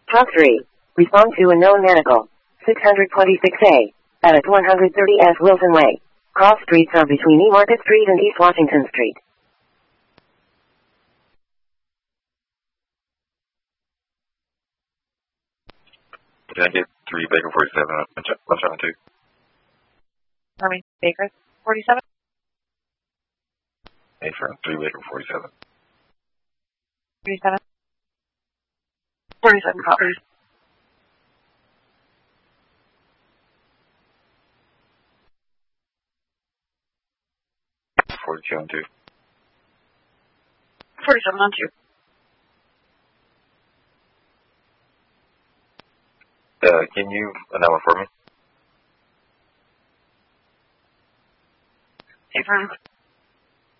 Top 3. Respond to a known medical. 626A. At 130 S. Wilson Way. Cross streets are between E. Market Street and East Washington Street. Can I get 3 Baker 47 on channel 2? Army, Baker 47? Hey, firm, 3 Baker 47. 47. 47 copies. 42 on 2. 47 on 2. Can you announce for me? Hey, firm.